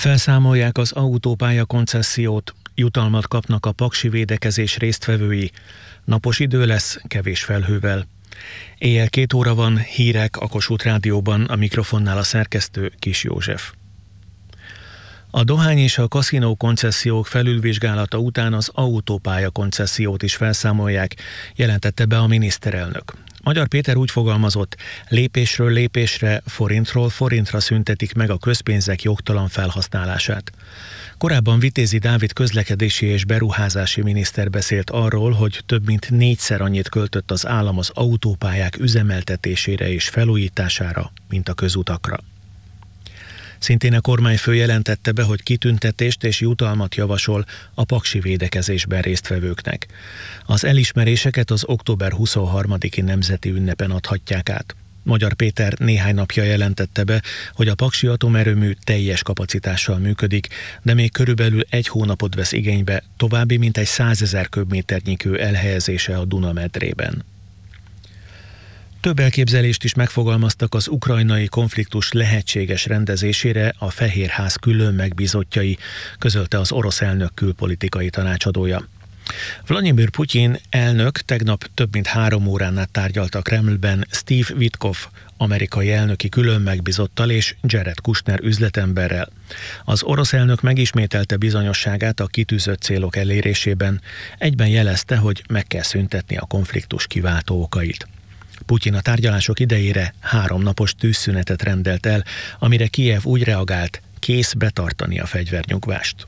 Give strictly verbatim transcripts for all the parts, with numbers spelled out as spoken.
Felszámolják az autópálya koncessziót, jutalmat kapnak a paksi védekezés résztvevői. Napos idő lesz, kevés felhővel. Éjjel két óra van, hírek a Kossuth Rádióban, a mikrofonnál a szerkesztő Kis József. A dohány és a kaszinó koncesziók felülvizsgálata után az autópálya koncesziót is felszámolják, jelentette be a miniszterelnök. Magyar Péter úgy fogalmazott, lépésről lépésre, forintról forintra szüntetik meg a közpénzek jogtalan felhasználását. Korábban Vitézi Dávid közlekedési és beruházási miniszter beszélt arról, hogy több mint négyszer annyit költött az állam az autópályák üzemeltetésére és felújítására, mint a közutakra. Szintén a kormányfő jelentette be, hogy kitüntetést és jutalmat javasol a paksi védekezésben résztvevőknek. Az elismeréseket az október huszonharmadiki nemzeti ünnepen adhatják át. Magyar Péter néhány napja jelentette be, hogy a paksi atomerőmű teljes kapacitással működik, de még körülbelül egy hónapot vesz igénybe további mintegy százezer köbméternyi kő elhelyezése a Duna medrében. Több elképzelést is megfogalmaztak az ukrajnai konfliktus lehetséges rendezésére a Fehérház külön megbízottjai, közölte az orosz elnök külpolitikai tanácsadója. Vladimir Putyin elnök tegnap több mint három órán át tárgyalt a Kremlben Steve Witkoff amerikai elnöki külön megbízottal és Jared Kushner üzletemberrel. Az orosz elnök megismételte bizonyosságát a kitűzött célok elérésében, egyben jelezte, hogy meg kell szüntetni a konfliktus kiváltó okait. Putyin a tárgyalások idejére három napos tűzszünetet rendelt el, amire Kijev úgy reagált, kész betartani a fegyvernyugvást.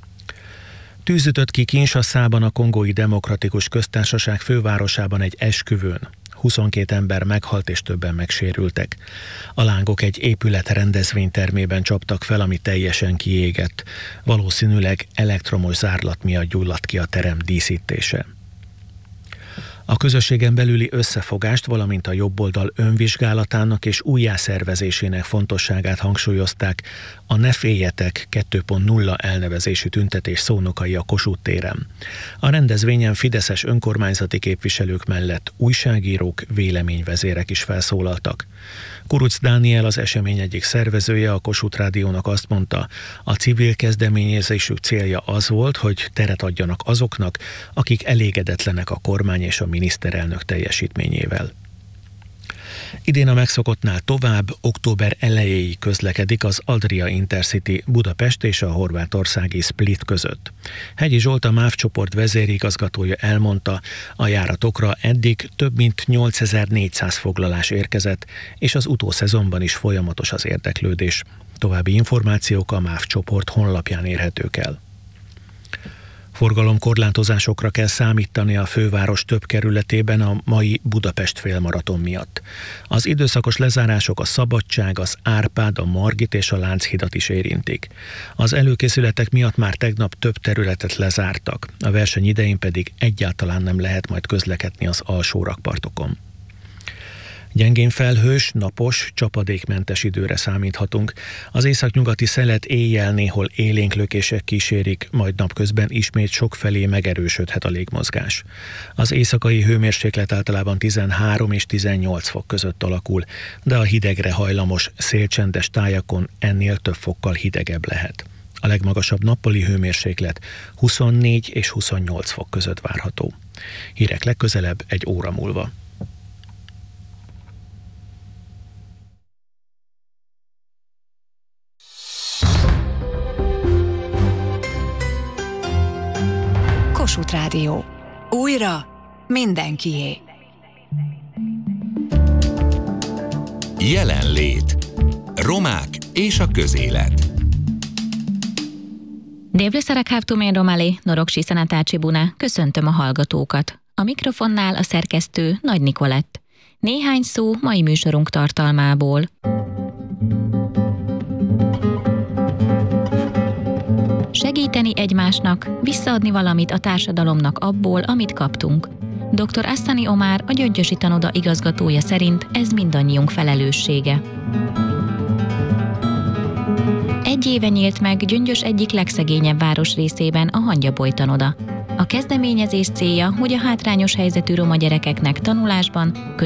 Tűz ütött ki Kinshaszában, a Kongói Demokratikus Köztársaság fővárosában egy esküvőn. huszonkét ember meghalt és többen megsérültek. A lángok egy épület rendezvénytermében csaptak fel, ami teljesen kiégett. Valószínűleg elektromos zárlat miatt gyulladt ki a terem díszítése. A közösségen belüli összefogást, valamint a jobboldal önvizsgálatának és újjászervezésének fontosságát hangsúlyozták a Ne féljetek kettő pont nulla elnevezésű tüntetés szónokai a Kossuth téren. A rendezvényen fideszes önkormányzati képviselők mellett újságírók, véleményvezérek is felszólaltak. Kuruc Dániel, az esemény egyik szervezője, a Kossuth Rádiónak azt mondta, a civil kezdeményezésük célja az volt, hogy teret adjanak azoknak, akik elégedetlenek a kormány és a miniszterelnök teljesítményével. Idén a megszokottnál tovább, október elejéig közlekedik az Adria Intercity Budapest és a horvátországi Split között. Hegyi Zsolt, a MÁV csoport vezérigazgatója elmondta, a járatokra eddig több mint nyolcezer-négyszáz foglalás érkezett, és az utószezonban is folyamatos az érdeklődés. További információk a MÁV csoport honlapján érhetők el. Forgalomkorlátozásokra kell számítani a főváros több kerületében a mai Budapest félmaraton miatt. Az időszakos lezárások a Szabadság, az Árpád, a Margit és a Lánchidat is érintik. Az előkészületek miatt már tegnap több területet lezártak, a verseny idején pedig egyáltalán nem lehet majd közlekedni az alsó rakpartokon. Gyengén felhős, napos, csapadékmentes időre számíthatunk. Az északnyugati szelet éjjel néhol élénk lökések kísérik, majd napközben ismét sokfelé megerősödhet a légmozgás. Az éjszakai hőmérséklet általában tizenhárom és tizennyolc fok között alakul, de a hidegre hajlamos, szélcsendes tájakon ennél több fokkal hidegebb lehet. A legmagasabb nappali hőmérséklet huszonnégy és huszonnyolc fok között várható. Hírek legközelebb egy óra múlva. Kossuth Rádió. Újra mindenkié. Jelenlét. Romák és a közélet. Dévlőszerek háptumén romali, norogsi szenatácsi buna, köszöntöm a hallgatókat. A mikrofonnál a szerkesztő Nagy Nikolett. Néhány szó mai műsorunk tartalmából. Segíteni egymásnak, visszaadni valamit a társadalomnak abból, amit kaptunk. doktor Asztani Omár, a Gyöngyösi Tanoda igazgatója szerint ez mindannyiunk felelőssége. Egy éve nyílt meg Gyöngyös egyik legszegényebb városrészében a Hangyaboly Tanoda. A kezdeményezés célja, hogy a hátrányos helyzetű roma gyerekeknek tanulásban,